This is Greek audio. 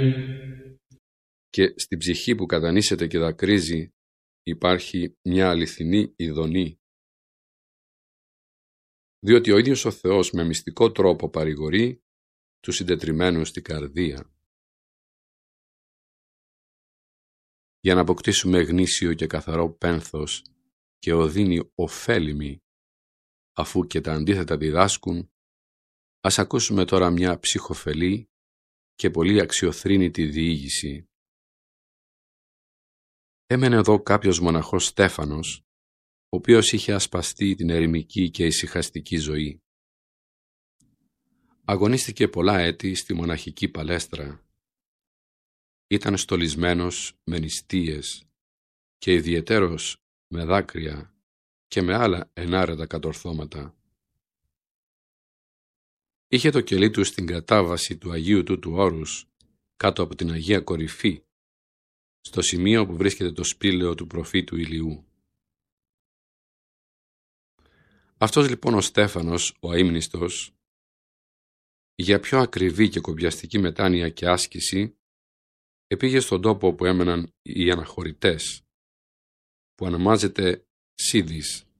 Και στην ψυχή που κατανήσεται και δακρύζει υπάρχει μια αληθινή ειδονή. Διότι ο ίδιος ο Θεός με μυστικό τρόπο παρηγορεί τους συντετριμμένους στην καρδία. Για να αποκτήσουμε γνήσιο και καθαρό πένθος και οδύνη ωφέλιμη, αφού και τα αντίθετα διδάσκουν, ας ακούσουμε τώρα μια ψυχοφελή και πολύ αξιοθρήνητη διήγηση. Έμενε εδώ κάποιος μοναχός Στέφανος, ο οποίος είχε ασπαστεί την ερημική και ησυχαστική ζωή. Αγωνίστηκε πολλά έτη στη μοναχική παλέστρα. Ήταν στολισμένος με νηστείες και ιδιαιτέρως με δάκρυα και με άλλα ενάρετα κατορθώματα. Είχε το κελί του στην κατάβαση του Αγίου Τούτου Όρους, κάτω από την Αγία Κορυφή, στο σημείο που βρίσκεται το σπήλαιο του προφήτου Ηλιού. Αυτός λοιπόν ο Στέφανος, ο αείμνηστος, για πιο ακριβή και κοπιαστική μετάνοια και άσκηση, επήγε στον τόπο που έμεναν οι αναχωρητές, που ονομάζεται Σίδης.